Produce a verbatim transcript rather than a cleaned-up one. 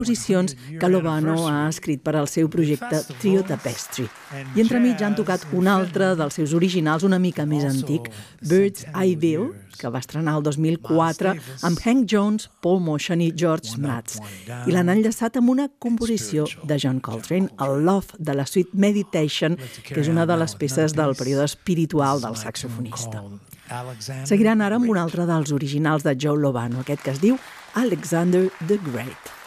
composicions que Lovano ha escrit per al seu projecte Trio Tapestry. I entremig han tocat un altre dels seus originals una mica més antic, Bird's Eye View, que va estrenar el dos mil quatre amb Hank Jones, Paul Motian i George Mraz. I l'han enllaçat amb una composició de John Coltrane, el Love de la suite Meditation, que és una de les peces del període espiritual del saxofonista. Seguiran ara amb un altre dels originals de Joe Lovano, aquest que es diu Alexander the Great.